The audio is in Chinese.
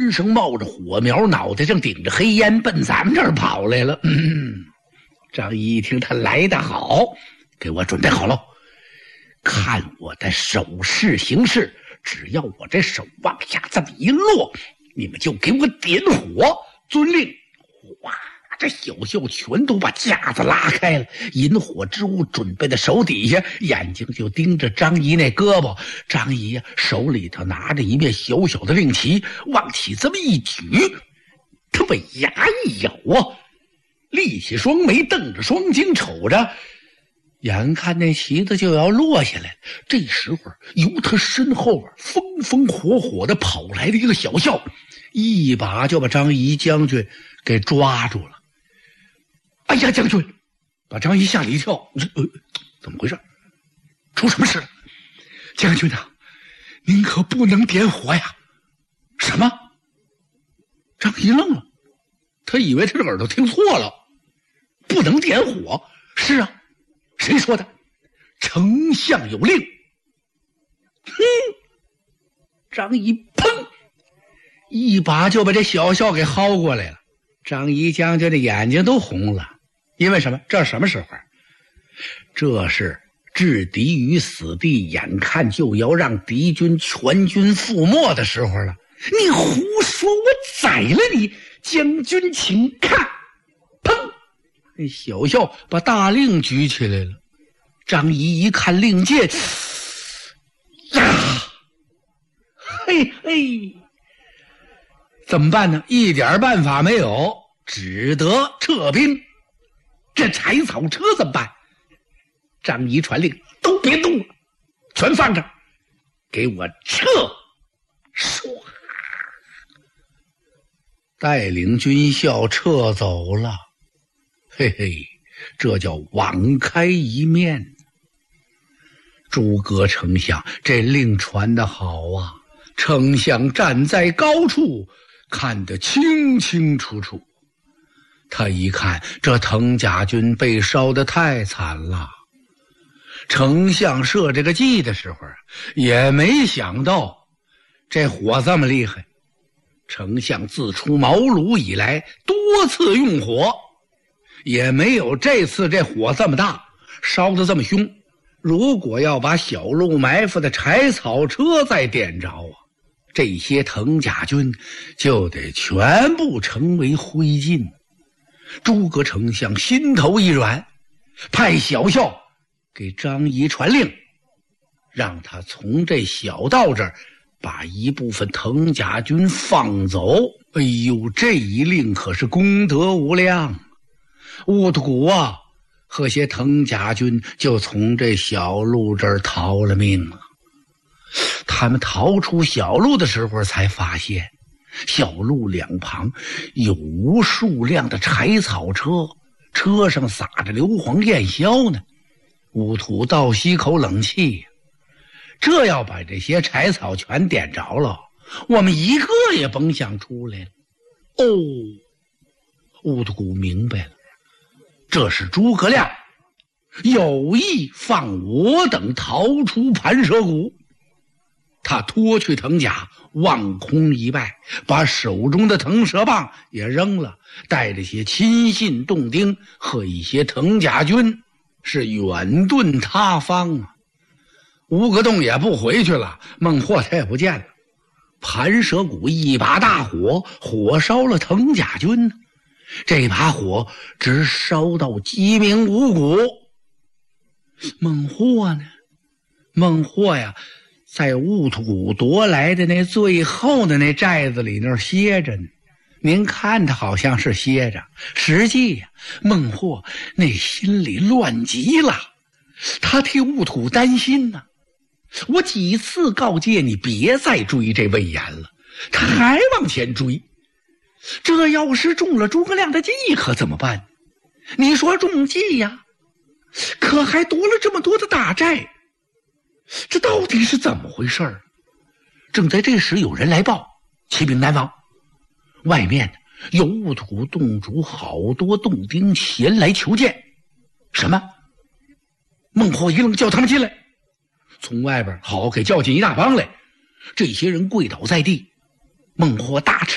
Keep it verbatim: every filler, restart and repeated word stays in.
浑身冒着火苗，脑袋上顶着黑烟，奔咱们这儿跑来了。嗯，张仪一听他来得好，给我准备好了，看我的手势行事，只要我这手往下这么一落，你们就给我点火。遵令。哗，这小校全都把架子拉开了，引火之物准备在手底下，眼睛就盯着张仪那胳膊。张仪呀、啊，手里头拿着一面小小的令旗，往起这么一举，他把牙一咬啊，立起双眉，瞪着双睛瞅着，眼看那旗子就要落下来了。这时候由他身后风风火火的跑来了一个小校，一把就把张仪将军给抓住了。哎呀，将军！把张仪吓了一跳，呃，怎么回事？出什么事了？将军啊，您可不能点火呀！什么？张仪愣了，他以为他这耳朵听错了，不能点火。是啊，谁说的？丞相有令。哼！张仪砰一把就把这小校给薅过来了。张仪将军的眼睛都红了，因为什么？这是什么时候？这是置敌于死地，眼看就要让敌军全军覆没的时候了。你胡说，我宰了你！将军请看！砰！那小校把大令举起来了。张仪一看令箭，呀，嘿嘿，怎么办呢？一点办法没有，只得撤兵。这柴草车怎么办？张仪传令，都别动了，全放着，给我撤！唰，带领军校撤走了。嘿嘿，这叫网开一面。诸葛丞相这令传得好啊，丞相站在高处看得清清楚楚。他一看这藤甲军被烧得太惨了，丞相设这个计的时候也没想到这火这么厉害。丞相自出茅庐以来多次用火，也没有这次这火这么大，烧得这么凶。如果要把小路埋伏的柴草车再点着啊，这些藤甲军就得全部成为灰烬。诸葛丞相心头一软，派小校给张仪传令，让他从这小道这儿把一部分藤甲军放走。哎呦，这一令可是功德无量。兀突骨啊和些藤甲军就从这小路这儿逃了命了。他们逃出小路的时候才发现，小路两旁有无数辆的柴草车，车上撒着硫磺焰硝呢。兀突倒吸口冷气，这要把这些柴草全点着了，我们一个也甭想出来了。哦，兀突骨明白了，这是诸葛亮有意放我等逃出盘蛇谷。他脱去藤甲，望空一拜，把手中的藤蛇棒也扔了，带着些亲信洞丁和一些藤甲军是远遁他方啊。吴格洞也不回去了，孟获他也不见了。盘蛇谷一把大火，火烧了藤甲军呢。这把火直烧到鸡鸣五谷。孟获呢？孟获呀，在兀突骨夺来的那最后的那寨子里那儿歇着呢。您看他好像是歇着，实际呀，孟获那心里乱极了，他替兀突骨担心呢。我几次告诫你别再追这魏延了，他还往前追。这要是中了诸葛亮的计可怎么办？你说中计呀，可还夺了这么多的大寨，这到底是怎么回事儿？正在这时有人来报，启禀南王，外面有兀突骨洞主好多洞丁前来求见。什么？孟获一愣，叫他们进来。从外边好给叫进一大帮来，这些人跪倒在地。孟获大吃